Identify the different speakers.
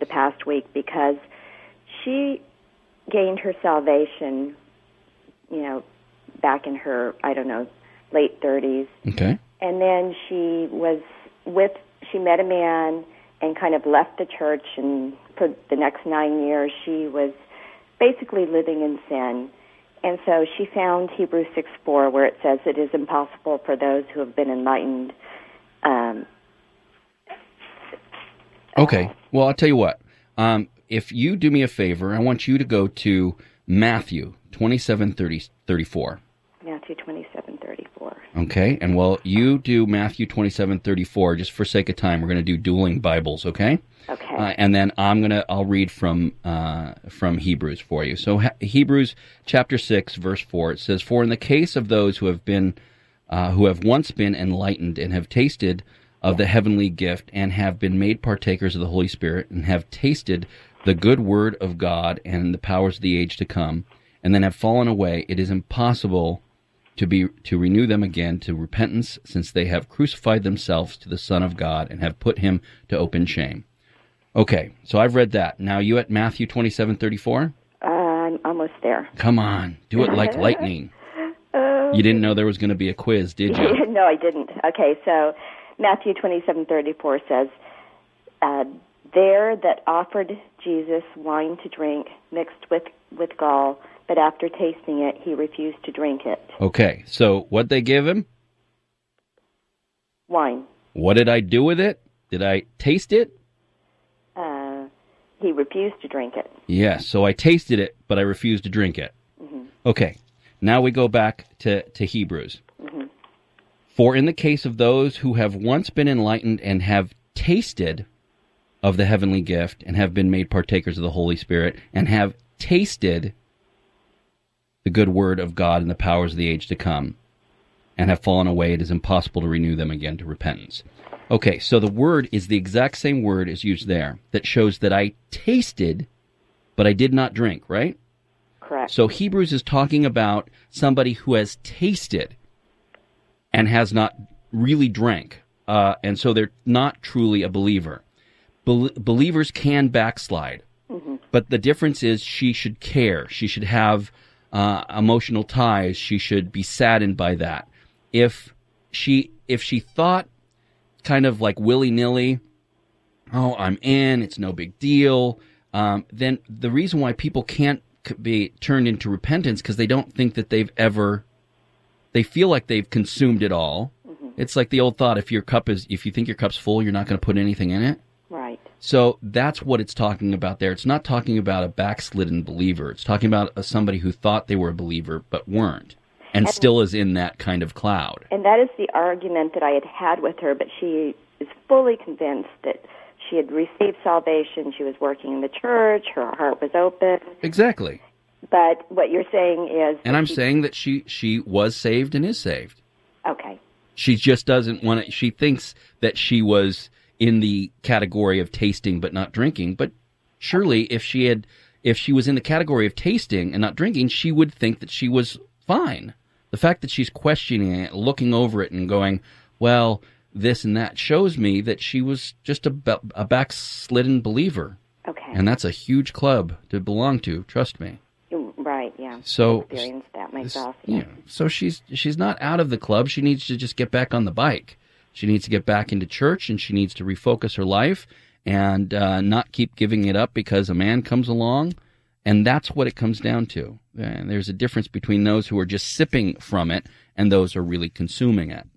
Speaker 1: the past week because she gained her salvation, back in her, late 30s.
Speaker 2: Okay.
Speaker 1: And then she met a man and kind of left the church, and for the next 9 years she was basically living in sin. And so she found Hebrews 6:4, where it says it is impossible for those who have been enlightened.
Speaker 2: Okay. Well, I'll tell you what. If you do me a favor, I want you to go to Matthew 27:34.
Speaker 1: Matthew 27:34.
Speaker 2: Okay. And while you do Matthew 27:34, just for sake of time, we're going to do dueling Bibles, okay?
Speaker 1: Okay.
Speaker 2: And then I'll read from Hebrews for you. So Hebrews chapter 6, verse 4, it says, "For in the case of those who have once been enlightened and have tasted of the heavenly gift and have been made partakers of the Holy Spirit and have tasted the good word of God and the powers of the age to come, and then have fallen away, it is impossible to renew them again to repentance, since they have crucified themselves to the Son of God and have put him to open shame." Okay, so I've read that. Now you at Matthew 27:34?
Speaker 1: I'm almost there.
Speaker 2: Come on, do it like lightning. You didn't know there was going to be a quiz, did you?
Speaker 1: No, I didn't. Okay, so Matthew 27:34 says, "There that offered Jesus wine to drink mixed with gall, but after tasting it, he refused to drink it."
Speaker 2: Okay, so what'd they give him?
Speaker 1: Wine.
Speaker 2: What did I do with it? Did I taste it?
Speaker 1: He refused to drink it.
Speaker 2: Yes, so I tasted it, but I refused to drink it.
Speaker 1: Mm-hmm.
Speaker 2: Okay, now we go back to Hebrews.
Speaker 1: Mm-hmm.
Speaker 2: "For in the case of those who have once been enlightened and have tasted of the heavenly gift and have been made partakers of the Holy Spirit and have tasted the good word of God and the powers of the age to come and have fallen away, it is impossible to renew them again to repentance." Okay, so the word is the exact same word as used there that shows that I tasted, but I did not drink, right?
Speaker 1: Correct.
Speaker 2: So Hebrews is talking about somebody who has tasted and has not really drank, and so they're not truly a believer. Believers can backslide, but the difference is she should care. She should have emotional ties. She should be saddened by that. If she thought kind of like willy-nilly, "Oh, I'm in, it's no big deal," then the reason why people can't be turned into repentance because they don't think that they feel like they've consumed it all. Mm-hmm. It's like the old thought, if you think your cup's full, you're not going to put anything in it.
Speaker 1: Right.
Speaker 2: So that's what it's talking about there. It's not talking about a backslidden believer. It's talking about somebody who thought they were a believer but weren't. And still is in that kind of cloud.
Speaker 1: And that is the argument that I had with her, but she is fully convinced that she had received salvation, she was working in the church, her heart was open.
Speaker 2: Exactly.
Speaker 1: But what you're saying is...
Speaker 2: And I'm saying that she was saved and is saved.
Speaker 1: Okay.
Speaker 2: She just doesn't want to... She thinks that she was in the category of tasting but not drinking, but surely if she was in the category of tasting and not drinking, she would think that she was fine. The fact that she's questioning it, looking over it, and going, well, this and that, shows me that she was just a backslidden believer.
Speaker 1: Okay.
Speaker 2: And that's a huge club to belong to, trust me.
Speaker 1: Right, yeah.
Speaker 2: So,
Speaker 1: I experienced that myself.
Speaker 2: Yeah. So she's not out of the club. She needs to just get back on the bike. She needs to get back into church, and she needs to refocus her life and not keep giving it up because a man comes along. And that's what it comes down to. And there's a difference between those who are just sipping from it and those who are really consuming it.